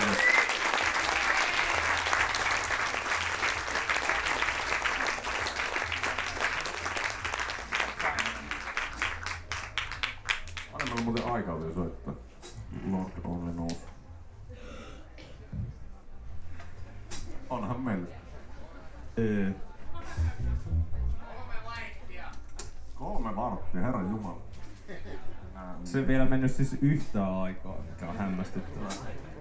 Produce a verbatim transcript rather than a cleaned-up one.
Aina meillä on muuten aikaa vielä soittaa. Lord Only Knows. Onhan meillä. Ee. Kolme varttia, herran jumala. Se ei vielä mennyt siis yhtään aikaa, mikä on hämmästyttävää.